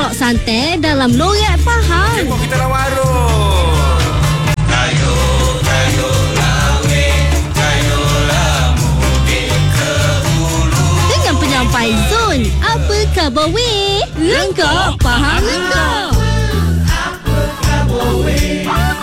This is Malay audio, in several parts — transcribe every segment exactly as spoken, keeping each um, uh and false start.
Dialog santai dalam Logat Faham. Jemput kita lah warung. Kayo, kayo lawe, kayo lamudik ke hulu. Dengan penyampai Zon. Apa khabar weh? Lengkap faham lengkap. Apa khabar weh?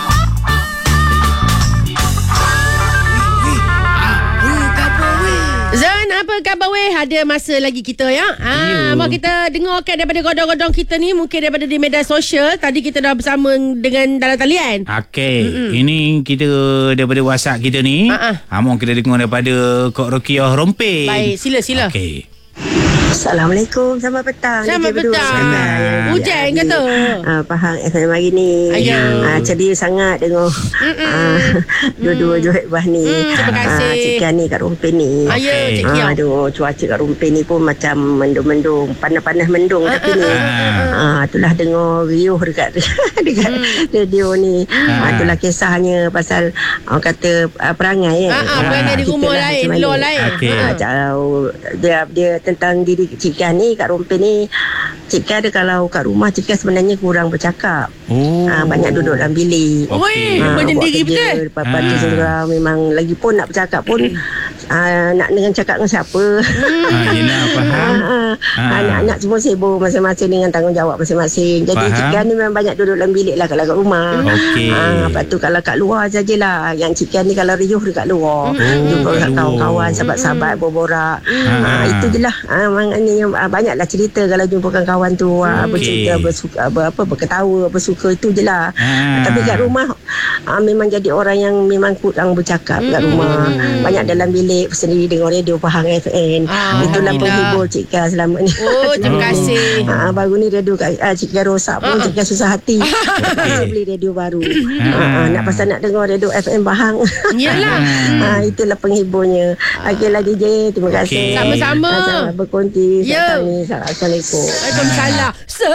Zan, apa khabar weh? Ada masa lagi kita ya. Ah, mau kita dengarkan daripada godong-godong kita ni, mungkin daripada di media sosial. Tadi kita dah bersama dengan dalam talian. Okey, ini kita daripada WhatsApp kita ni. Ha-ha. Ha, mau kita dengar daripada Kak Rokiah Rompin. Baik, sila sila. Okey. Assalamualaikum, selamat petang. Selamat D J petang. Berdua. Hujan kata. Ah, Pahang F M hari ni. Ayo. Ah, ceria sangat dengar ah, dua-dua mm. Johor ni. Mm, terima kasih. Ah, Cik Kian ni kat Rompin ni. Ayo, Cik Ah, Kian. aduh, cuaca kat Rompin ni pun macam mendung-mendung, panas-panas mendung tapi ni. Ah, itulah dengar riuh dekat dekat mm. radio ni. Ah, itulah kisahnya pasal orang kata ah, perangai kan. Ah, ah, perangai di rumah lain, di luar lain. Okey. Ah, jauh dia dia tentang diri Cik Kian ni kat Rompin ni. Cik Kian dia kalau kat rumah Cik Kian sebenarnya kurang bercakap. Oh. Ah, banyak duduk dalam bilik. Oi, Ah, menyendiri buat kerja, betul. Lepas-lepas tu Ah. seorang memang lagi pun nak bercakap pun ah, nak dengan cakap dengan siapa. Ah, yelah, faham. Ah, ah. Ah. Anak-anak semua sibuk masing-masing dengan tanggungjawab masing-masing. Jadi Faham. Cik Kian ni memang banyak duduk dalam bilik lah kalau kat rumah. Okey. Ah, lepas tu kalau kat luar sajalah. Yang Cik Kian ni kalau riuh dekat luar. Jumpa kat dengan luar. kawan-kawan, sahabat-sahabat berborak. Ah. Ah, itu je lah. Ah, maknanya ah, banyaklah cerita kalau jumpakan kawan tu. Ah, Okey. bercerita, bersuka, ber, apa, berketawa, bersuka, itu je lah. Ah. Tapi kat rumah ah, memang jadi orang yang memang kurang bercakap kat rumah. Banyak dalam bilik sendiri dengar radio Pahang F M. Ah, Itulah Alhamdulillah. penghibur Cik Kian selama ni. Oh, terima kasih. Ah, baru ni radio kat ah, Cik Kian rosak pun Cik Kian susah hati. Saya beli radio baru. Ah, ah, nak pasal nak dengar radio F M Pahang. Yalah. Ah, itulah penghiburnya. Okeylah D J, terima kasih. Okey. Sama-sama. Ah, berkongsi Ya. tentang ni. Assalamualaikum. Waalaikumsalam.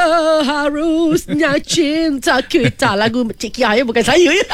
Seharusnya cinta kita. Lagu Cik Kia ya, bukan saya ya.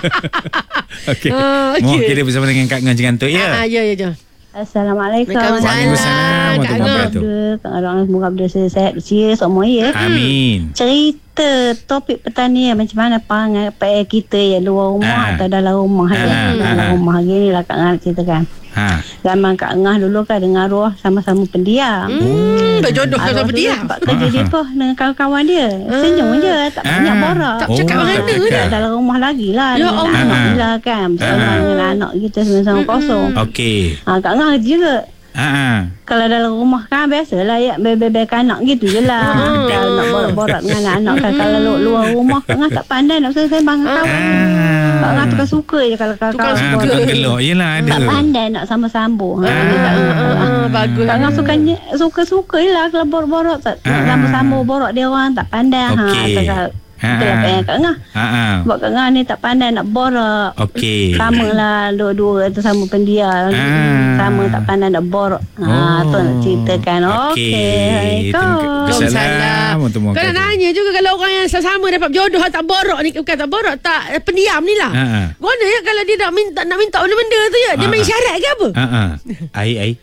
Okey. Ah, Mau okey. kita bersama dengan Kak Ngan Cikantuk Ah, ya. ya, ya, ya. Assalamualaikum. Waalaikumsalam. Kak Warahmatullahi Ngah. wabarakatuh. Kak Orang semoga berdosa sehat bersih semua ya. Amin. Cerita topik pertanian macam mana perangai P R kita yang luar rumah Ah. atau dalam rumah Ah. ya. Dalam Ah. rumah hari ni lah Kak Ngah ceritakan. Ha. Zaman Kak Ngah dulu kan dengan arwah sama-sama pendiam. Hmm, berjodoh Arwah sama dulu dia. tempat kerja dia tu dengan kawan-kawan dia. Senyum je, tak banyak Ah. borak. Tak cakap Oh, mana tak dah. cakap. Dalam rumah lagi lah. Ya Dengan Allah. anak Ah. lah kan. Bersama Ah. dengan anak kita sama-sama kosong. Okey. Ha, Kak Ngah juga. Ha ah. Kalau dalam rumah kan biasalah ya bebek anak gitu je lah. Hmm. Kalau nak borak-borak dengan anak kan. Kalau lu- luar rumah Kak Ngah tak pandai nak sembang dengan kawan. Kak Ngah Ah. tukar suka je kalau kawan Tukar Ah, suka. tukang gelok. Yelah ada. tak pandai nak sama-sambung. Ha, Ah. Kak Ngah. Ah, bagus. Kak Ngah sukanya suka-suka je lah kalau borak-borak tak nak Ah. sambung-sambung borak dia orang tak pandai. Okey. Ha, Ah. itulah P R Kak Ngah. Ha ah. Buat Kak Ngah ni tak pandai nak borak. Okey. Sama lah dua-dua tu sama pendiam. Ah. Sama tak pandai nak borak. Ha, tu nak ceritakan. Okey. Assalamualaikum. Assalamualaikum. Kau nak nanya juga kalau orang yang sama dapat jodoh tak borok ni, bukan tak borok, tak eh, pendiam ni lah. Ha ah. Mana ya kalau dia nak minta nak minta benda-benda tu ya, dia Ah, main ah. syarat ke apa? Ha ah. Ai ai.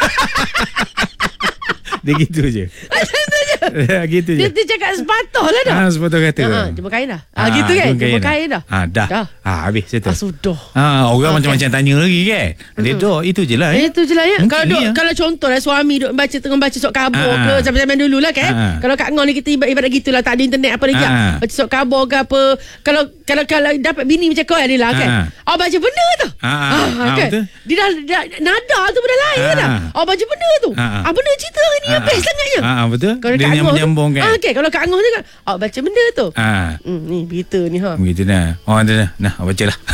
Dia gitu je. Dia gitu je. Dia, dia cakap sepatah lah dah. Ah, sepatah kata. Ha, jumpa kain dah. Ah, gitu kan? Jumpa kain dah. Ah, dah. Dah. Ah, habis Ah, settle. sudah. Ah, orang Okey. macam-macam tanya lagi kan. Dia dah itu je lah. Eh, Eh. itu je lah ya. Mungkin Kalau ni duk, ya. kalau contoh lah suami duk baca tengah baca surat khabar Ah, ke ah. zaman-zaman dulu lah kan. Ah, ah. Kalau Kak Ngah ni kita ibarat, ibarat gitulah, tak ada internet apa lagi. Ah, ah. Baca surat khabar ke apa. Kalau kalau kalau dapat bini macam kau ni lah kan. Ah, Oh baca benda tu. Ah, ah. Ah, kan. betul. Dia dah, dah nada tu benda lain Ah, dah. ah. Oh baca benda tu. Ah, ah. Ah benda cerita hari ni Ah, best ah. sangatnya. Ah, ah, betul. Kalau Dia Kak Ngah tu- nyambung-nyambung kan. Ah, okay. Kalau Kak Ngah ni kan, oh baca benda tu. Ah. Hmm, ni berita ni ha. Begitu dah. Oh, ada dah. Nah, baca lah.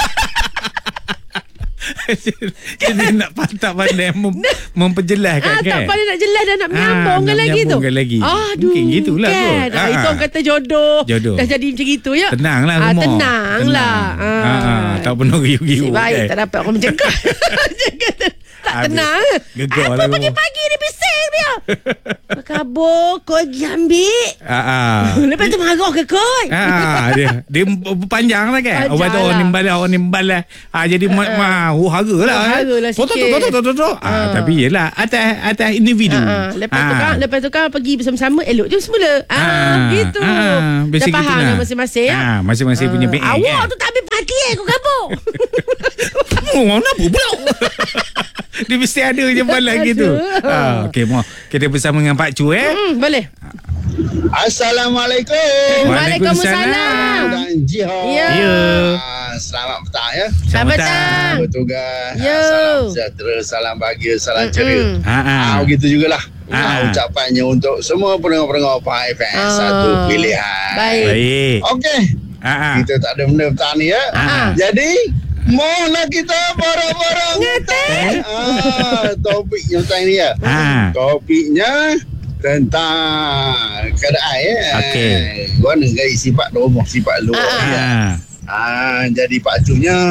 Jadi nak tak pandai mem- memperjelaskan Ah, kan. tak pandai nak jelas dan nak Ah, menyambungkan nak lagi tu. menyambungkan lagi. Aduh, Mungkin gitulah kan. kot. Ah, Ah, itu ah. orang kata jodoh. Jodoh. Dah jadi macam itu ya. Tenang lah Ah, semua. tenang lah. Ah. Ah, ah, tak penuh riuh-riuh. Nasib baik kan. tak dapat orang macam kau. tak Habis. tenang. Gegar Apa lah semua. pagi-pagi dia bising dia. Apa khabar? kabur, kau pergi ambil. Ah, ah. Lepas tu marah ke kau? Ah, dia dia panjang lah kan. Panjang Orang tu orang lah. nimbal lah, orang nimbal lah. Ah, jadi uh, ma, uh, hara lah. Hara lah Tok, tok, sikit. tok, tok, tok, tok. Ah, tapi yelah atas atas individu. Ah, lepas tu Ah. kan, lepas tu kan pergi bersama-sama, elok je semula. Ah, Ah, gitu. ah, Dah biasa faham gitulah. dah masing-masing. ya? Ah, masing-masing punya P M Awak kan. tu tak ambil perhatian kau kabur. Oh, kenapa pula? Dia mesti ada je balas gitu. Ah, okey, mau kita bersama dengan Pak Chu eh. Hmm, boleh. Assalamualaikum. Waalaikumsalam. Dan Jihad. Ya. Ya. Ah, selamat petang ya. Selamat petang. petang. Bertugas. Ya. Ah, Salam sejahtera, salam bahagia, salam ceria. Ha ah. Ah, begitu jugalah. Ah. Ah, ucapannya untuk semua pendengar-pendengar Pahang F M. Ah. Satu pilihan. Baik. Baik. Okey. Ha ah. Kita tak ada benda petang ni ya. Ah. Jadi, mohonlah kita barang-barang Ngetek. Ah, topiknya petang ni ya. Ah. Topiknya tentang keadaan ya. Okey. Guna gaya sifat rumah, sifat luar. Ah, Ya. Ah. Ah, jadi pakcunya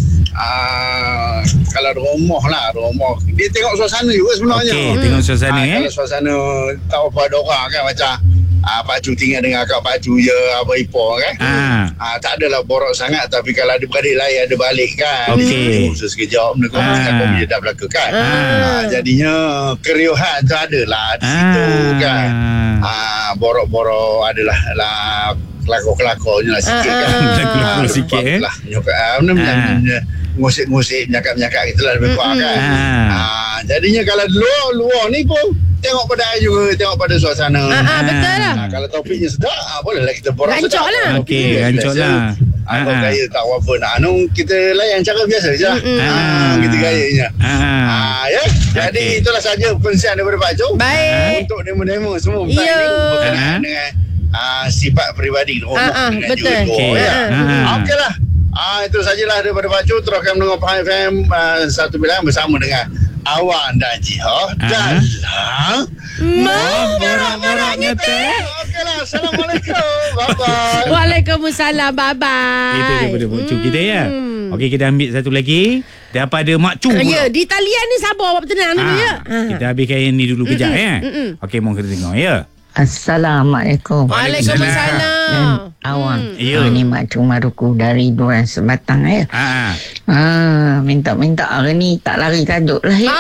ah, kalau rumah lah, rumah dia tengok suasana juga sebenarnya. Okey, tengok suasana Ah, eh. Kalau suasana tahu apa ada orang kan macam ah, pakcu tinggal dengan akak pakcu je apa ipar kan. Ah. Ah, tak adalah borok sangat, tapi kalau ada beradik lain ada balik kan. Okey. Dia khusus sekejap benda kau Ah. cakap dia dah berlaku kan. Ah. Ah, jadinya keriuhan tu adalah di situ kan. Ah, borok-borok adalah lah kelakor-kelakornya lah sikit Ah, kan. ah. Kelakor sikit, eh. Lah nyokap ah, benda Ah. macam ngusik-ngusik nyakap-nyakap gitulah lebih kurang kan. Ah. Ah, jadinya kalau luar luar ni pun tengok pada air juga, tengok pada suasana. Ah, ah, betul lah. Ah, kalau topiknya sedap, ah, bolehlah kita borak Rancak sedap. lah. Topik Okey, dia rancak biasa. lah. Ah, Ah, kalau ah. gaya tak apa nak anu, kita layan cara biasa je lah. Mm-mm. Ah, gitu gayanya. Ah. Ah, ya. Jadi Okey. itulah saja perkongsian daripada Pak Jo. Baik. Untuk demo-demo semua petang Ya. ni berkenaan Ah. dengan ah, sifat peribadi rumah Ah, ah, dengan betul. juga luar, Okey. ya. Ah, ah. Okeylah. Ah, itu sajalah daripada Pak Jo. Teruskan mendengar Pahang F M ah, satu pilihan bersama dengan Awan dan Jihad Ah. dalam Mau borak-borak ngetek. Okeylah. Assalamualaikum. Bye-bye. Waalaikumsalam. Bye-bye. Itu daripada Mak Cu kita ya. Hmm. Okey, kita ambil satu lagi daripada Mak Cu. Ya, di talian ni sabar awak tenang dulu ya. Ah, kita habiskan yang ni dulu kejap ya. mm-mm. Okey, mohon kita dengar ya. Assalamualaikum. Waalaikumsalam. Awang. Ya. Ah, ni Mak Cu Maruku dari Duran Sebatang ya. Ah. Ah, minta-minta hari ni tak lari tajuk lah ya.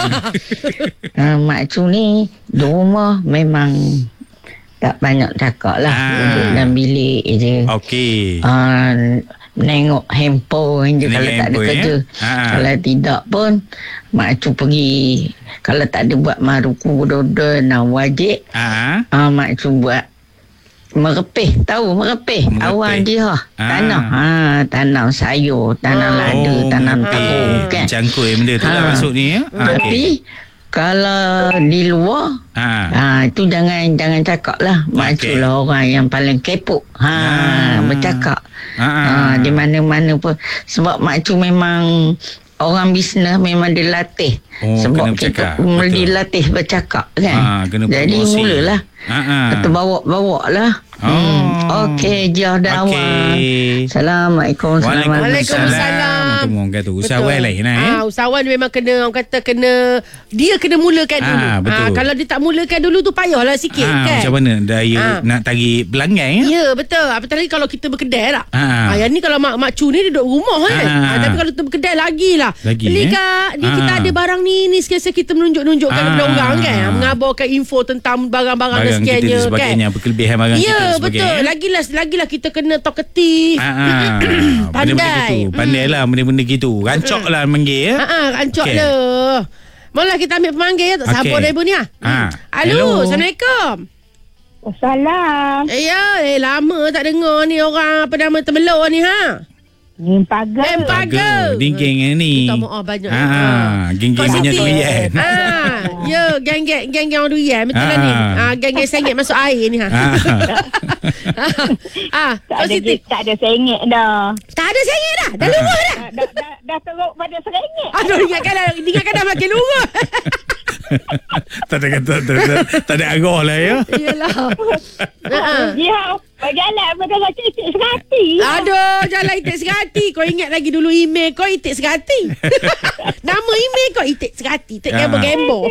Ah, Mak Cu ni di rumah memang tak banyak cakap lah. Ah. Duduk dalam bilik je. Okey. Ah, menengok handphone je Menengok kalau tak ada handphone, kerja. eh? Ah. Kalau tidak pun Mak Cu pergi, kalau tak ada buat maruku dodo nak wajib, Ah. ah, Mak Cu buat merepih, tahu merepih, Merepih. awal dia Ah. tanam, ha, tanam sayur, tanam lada, tanam terung kan. Cangkul benda tu lah Ah. masuk ni ya. Ah, Tapi kalau di luar, Ah. ha, itu jangan jangan cakap lah. Mak Okey. Cu lah orang yang paling kepo, ha, Ah. bercakap. Ah. Ha, di mana-mana pun. Sebab Mak Cu memang orang bisnes memang dilatih. Oh, Sebab kena kita bercakap, mula betul. dilatih bercakap kan. Ah, kena Jadi promosi. mulalah. Ah, ah. Kata bawa-bawa lah. Oh. Hmm. Okey, Jah dan awak. Okey. Assalamualaikum. Waalaikumsalam. Itu mohon kata Betul. usahawan lain lah eh. Ah, usahawan memang kena orang kata kena dia kena mulakan Ah, dulu. betul. kalau dia tak mulakan dulu tu payahlah sikit Ah, kan. macam mana daya Ah. nak tarik pelanggan ya? Ya betul. Apatah lagi kalau kita berkedai tak. Ah. Ah, yang ni kalau mak mak cu ni dia duduk rumah kan. Ah. Ah, tapi kalau kita berkedai lagilah. Lagi, Beli eh? kak, ni kita Ah. ada barang ni ni sekiranya kita menunjuk-nunjukkan Ah. kepada orang kan. Ah, mengabarkan info tentang barang-barang dan Barang kita sekiranya dan sebagainya, kan. kelebihan barang kita Ya dan betul. sebagainya. Lagilah lagilah kita kena talkative. Ah, ah. Benda-benda Pandai. gitu. Pandai lah benda-benda gitu. Rancak lah manggil ya. Ha ah, rancak Okey. lah. Mula kita ambil pemanggil ya. Tak Okey. sabar dah ibu ni ah. Ah. Alo, Hello. Assalamualaikum. Salam. Eh ya, eh lama tak dengar ni orang apa nama terbelur ni ha. Ni pagar. Eh, pagar. Ni geng yang ni. Minta maaf banyak. Ah, geng-geng Kau banyak Siti. durian. Ah, ya, geng-geng geng-geng orang durian betul lah ni. Ah. Ah, geng-geng sengit masuk air ni ha. Ah. ah, Tak Kau ada, Siti. tak ada sengit dah. Tak ada sengit dah. Dah lurus dah. Dah, dah, dah, dah teruk pada sengit. Aduh, ingatkan dah, ingatkan dah makin lurus. tak ada kata tak ada, tak ada arah lah ya. Iyalah. Ah, ah. Jihad. Berjalan berjalan itik serati. Aduh, jalan itik serati. Kau ingat lagi dulu email kau itik serati. Nama email kau itik serati. Tak gembo-gembo.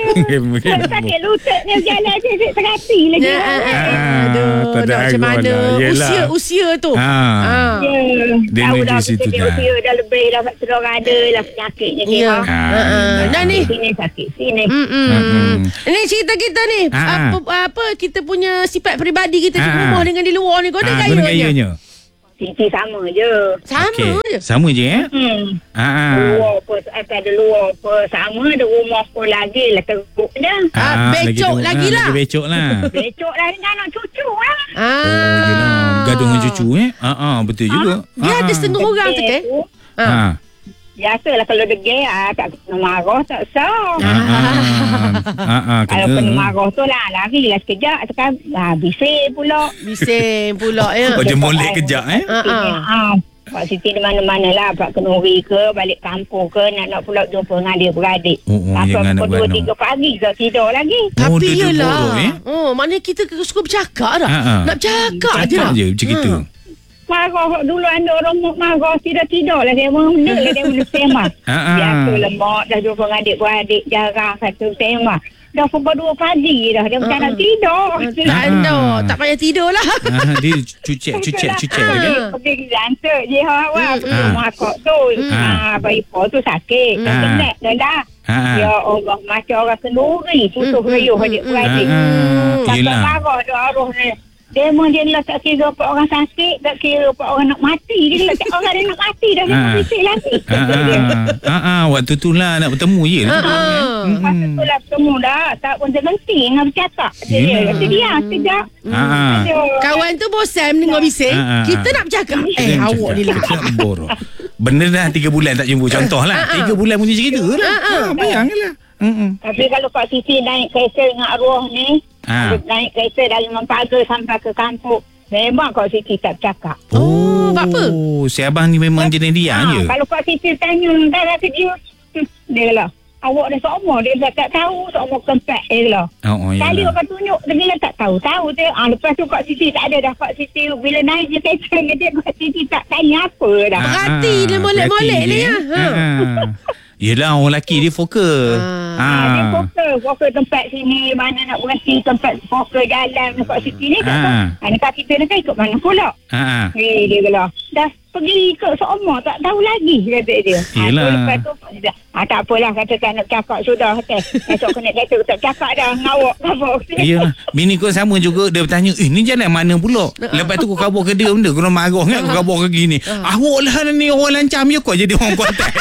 Sakit lutut ni berjalan itik serati lagi. Ya, ah, ah, Ah, Aduh, tak ada nak macam agut mana? lah. Yelah. Usia usia tu. Ha. Ah. Ya. Dia Tahu negeri dah situ kita dah. usia dah lebih dah terus ada lah penyakitnya dia. Ya. Ha. Ha, ah. Dan ni Sini sakit sini. Mm-mm. Mm-mm. Ni cerita kita ni Ah. apa, apa kita punya sifat peribadi kita di Ah. rumah dengan di luar ni kau ada Ah, guna gayanya. gayanya. Sisi sama je. Sama Okey. je. Sama je eh? Hmm. Ah. Luar apa, ada luar apa, sama ada rumah pun lagi lah teruk dah. Ah, becok tu- lagi ah, lah. Lagi becok lah. Becok lah dengan anak cucu lah. Ah. Oh, yelah. Gaduh dengan cucu eh? Ah, ah, betul juga. Dia Ah, ada ah. setengah orang tu ke? Tu, Ah. Ah. biasalah kalau degil, ah, tak kena marah, tak sah. Ah, ah, ah, ah, Kalau kena. kena marah tu lah, lari lah sekejap. Sekarang, ah, bising pula. Bising pula ya. Oh, dia molek kejap eh? Ah, ah. Ah, Pak Siti di mana-mana lah. Pak Kenuri ke, balik kampung ke, nak-nak pula jumpa dengan adik-beradik. Oh, oh, Sampai yang anak pukul dua beranak. tiga pagi tak tidur lagi. Oh, Tapi dia yelah. terborok, eh? Oh, maknanya kita suka bercakap dah. Ah, ah. Nak bercakap je Cakap dah. je macam kita. Marah dulu anda orang marah tidur-tidur lah dia mana lah dia boleh sembah. Ah, ah. Biasalah mak dah jumpa dengan adik-beradik jarang kata sembah. Dah pukul dua pagi dah dia macam nak tidur. Tak ada. Tak payah tidur lah. Ah, dia cucek, cucek, cucek je kan? Pergi jantuk je awak. Pergi Ah. rumah kok tu. Ah, bayi po tu sakit. Dah Ah. kenek dah dah. Ah. Ya Allah, macam orang kenduri. Putus rayuh adik-beradik. Ah, Sampai yelah. marah dia arwah ni. Dia memang dia lah tak kira apa orang sakit, tak kira apa orang nak mati. Dia lah tak orang dia nak mati dah. Dia Ah. nak bisik lagi. Ah, ah, ah, ah, waktu tu lah nak bertemu je lah. Ah. Masa tu lah bertemu dah. Tak pun terhenti dengan bercakap. Dia Yelah. kata dia sekejap. Ah. Aduh. Kawan tu bosan mendengar bising. Ah, ah. Kita nak bercakap. Eh, Kita nak awak ni cakap, lah. kita nak borok. Benda dah tiga bulan tak jumpa. Contoh lah. Tiga bulan punya cerita lah. Ah, bayanglah. Mm-mm. Tapi kalau Pak Siti naik kereta dengan arwah ni, Ah. naik kereta dari Mempaga sampai ke kampung, memang Pak Siti tak bercakap. Oh, buat apa? Oh, si abang ni memang jenis diam je. Kalau Pak Siti tanya, dah dah kerja, hmm, dia lah. Awak dah seumur, dia dah tak tahu, seumur kempat dia lah. Oh, oh Kali yalah. orang tunjuk, dia lah tak tahu. Tahu dia. Ah, lepas tu Pak Siti tak ada dah. Pak Siti bila naik je kereta dengan dia, Pak Siti tak tanya apa dah. Ah, Perhati dia ah, molek-molek perhati ni, je, ya. eh. Ah. Yelah, orang lelaki dia fokus. Ah, dia fokus, fokus tempat sini, mana nak berhenti, tempat fokus jalan Pak Siti ni. Tak Ah. tahu. Ah, dekat kita ni kan ikut mana pula. Ah. Eh, dia kata, dah pergi ke seumur, tak tahu lagi, kata dia. Ah, Yelah. tu lepas tu, dia, ah, tak apalah, kata tak nak cakap sudah. Kata, esok kena kata, tak cakap dah, ngawak, ngawak. Iyalah. Bini kau sama juga. Dia bertanya, eh ni jalan mana pula? Lepas tu kau kabur ke dia benda. Kau nak marah kan kau kabur ke gini. Awak lah ni orang lancam je kau jadi orang kontak.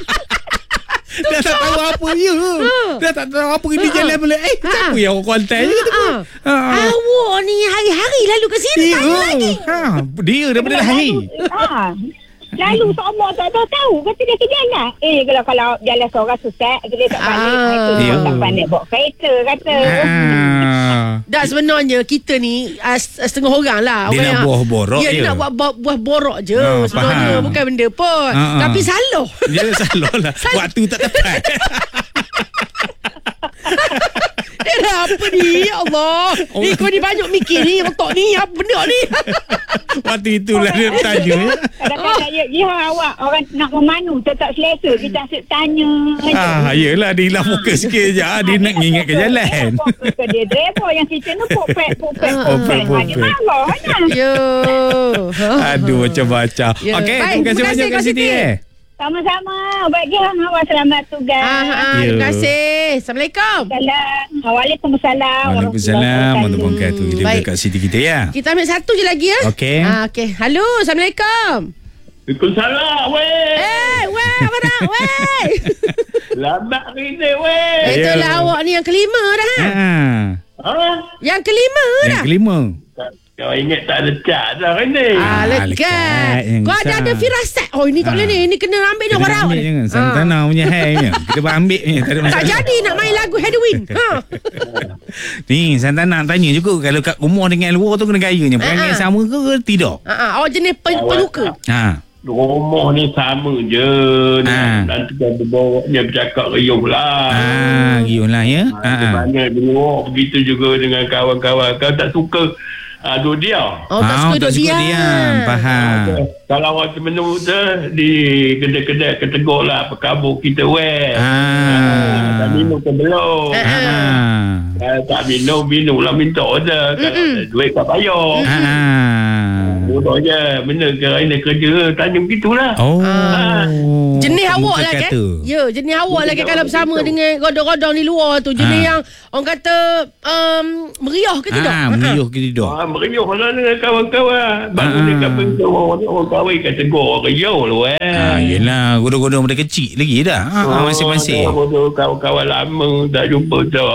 Dah tak tahu apa je. Dah tak tahu apa dia jalan balik. Eh, siapa yang orang kontak je kata pun. Awak ni hari-hari lalu ke sini tanya lagi. Ha, dia daripada lahir. Ah. Lalu seumur tak tahu tahu kata dia ke jalan. Eh kalau kalau jalan seorang susah dia tak balik. Ah. Ah. Itu Ya. dia tak pandai bawa kereta kata. Ah. Dah sebenarnya kita ni uh, setengah orang lah. Dia orang nak yang- buah borok Ya, je. dia nak buat buah, buah borok je. Ah, sebenarnya faham. bukan benda pun. Ah, ah. Tapi salah. Dia salah lah. Waktu tak tepat. Eh, apa ni? Ya Allah. Ni kau ni banyak mikir ni. Otak ni. Apa benda ni? Waktu itulah dia tanya. ya. Kadang-kadang ya, ya awak orang nak memandu tetap selesa kita asyik tanya. Ah, yelah dia hilang fokus sikit je. Ah, dia nak ingatkan jalan. Fokus ke dia driver yang kita ni popek popek Ah, popek. popek, Dia popek. marah kan. Ya. Aduh, macam-macam. Ya. Okey, Baik, terima kasih terima banyak kasih, Kak Kak Siti. Siti. Eh. Sama-sama. Baiklah awak selamat tugas. Ah, ah, Ya. terima kasih. Assalamualaikum. Salam. Waalaikumsalam. Waalaikumsalam warahmatullahi wabarakatuh. Kita Baik. Kak Siti kita ya. Kita ambil satu je lagi ya. Okey. Ah, okey. Halo, Assalamualaikum. Waalaikumsalam, weh. Eh, weh, apa nak? Weh. Lambat ini, weh. Itulah Ya. awak ni yang kelima dah. Ha? Ah. Ha? Yang kelima dah. Yang kelima. Kau ingat tak ada cat dah ini? Ah, Ah, lekat. lekat yang Kau ada besar. ada firasat. Oh, ini tak boleh Ah. ni. Ini kena ambil ni Kita orang rawat ambil ni. jangan. Ah. Santana punya hair punya. Kita boleh ambil ni. Tak ada Tak masalah. jadi nak main lagu Halloween. Ha. Ni Santana nak tanya juga. Kalau kat rumah dengan luar tu kena gayanya. Perangai Ah, ah. sama ke, ke tidak? Ha, ha. Awak jenis pen, penyuka. Ha. Rumah ni sama je. Ah. Nanti kan berbawa dia bercakap riuh lah. Ah, giolah ya. Ha, Ha. Di mana dulu begitu juga dengan kawan-kawan. Kau tak suka Ah, duduk diam. Oh, tak Ah, suka tak duduk suka diam. diam. Faham. Kalau orang termenung tu di kedai-kedai ketegur lah perkabur kita weh. Ah. Tak minum ke belum? Ah. Uh, tak minum, minum lah minta je. Kalau ada duit tak bayar. Ah. Bodoh je. Benda ke ini kerja, tanya begitulah. Oh. Jenis awak Muka lah kan? kata. Ya, jenis awak lah kan kalau bersama betul. dengan godong-godong di luar tu. Jenis Ah. yang orang kata um, meriah ke tidak? Ah, meriuh ke tidak? Ah, meriuh lah dengan kawan-kawan. Baru Ah. ni kat pintu orang, orang kahwin kat tegur. Riuh lu eh. Ah, yelah, godong-godong daripada kecil lagi dah. Ah, masing-masing. Oh, kawan-kawan lama tak jumpa tu.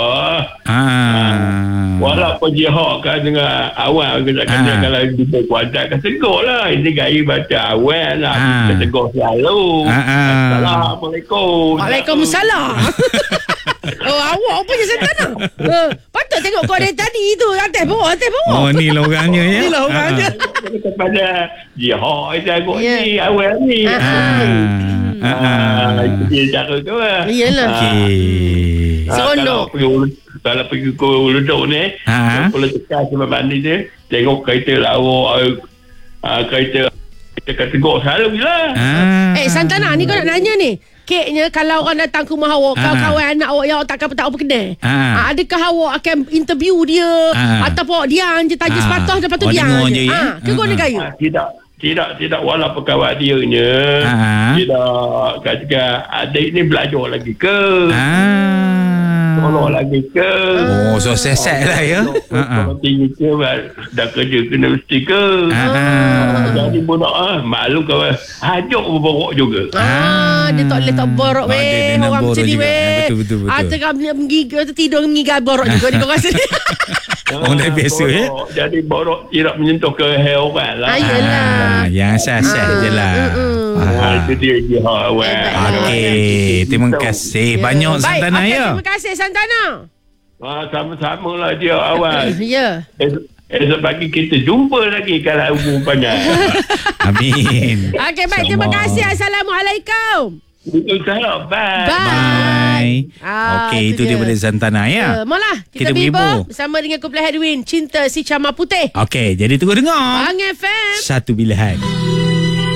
Ah. Walaupun jihad kan dengan awal kita kata Ah. kalau kita kuadat kan tegur lah. Ini gaya baca awal lah. Ah. Kita tegur selalu. Ah, ah. Assalamualaikum. Waalaikumsalam. Oh, awak punya sentana. Uh, patut tengok kau dari tadi tu. Atas bawah, atas bawah. Oh, ni lah orangnya ya. Ni lah orangnya. Kepada jihad jago Ya. ni awal ni. Ah, Ah. Ah. Ah. Ah, itu dia cara tu lah. Iyalah. Okey. Ah, Seronok. kalau pergi ulu- kalau pergi ke Ledok ni, Ah. kalau tekan sebab mandi dia, tengok kereta lawak, uh, kereta kita kategori selalu je lah. Ah. Eh, Santana, ni kau nak nanya ni. Keknya kalau orang datang ke rumah awak, Ah. kawan-kawan anak awak yang awak takkan tak apa kedai. Ah. Ah, adakah awak akan interview dia Ah. ataupun awak diam je tanya Ah. sepatah lepas tu Oh, diam dengar je. je, ya? Ah, ke kau Ah. ni gaya? Ah, tidak, tidak, tidak walaupun kawan dia nya, Ah. tidak kata adik ni belajar lagi ke? Ah. Tolong lagi ke? Oh, so set-set lah ya. Ah. Kalau tinggi ke, dah kerja kena mesti ke? Ah. Jadi budak ah, malu kawan. Hajuk berborok juga. Ah, dia tak boleh tak borok Ah, dia- weh. dia nak Orang borok macam ni juga. weh. Ah, betul, betul, betul. Ah, tengah menggigil tu tidur menggigil borok juga ni kau rasa ni. Orang dah biasa, borok. eh? Jadi borok tidak menyentuh ke leher orang lah. Ah, yelah. Ah, yang set-set je lah. Ah, Faham. itu dia jihad awal. Hebat. Okey, terima kasih banyak Baik, Santana okey, ya. terima kasih Santana. Ah, sama-sama lah dia awal. Ya. Esok, esok pagi kita jumpa lagi kalau umur panjang. Amin. Okey, baik. Terima Sama. kasih. Assalamualaikum. Waalaikumsalam. Bye. Bye. Bye. Ah, Okey, itu dia. daripada Santana ya. Uh, Malah kita, Kita bimbang berhibur. bersama dengan kumpulan Hedwin Cinta Si Camar Putih. Okey, jadi tunggu dengar. Bang F M. Satu pilihan.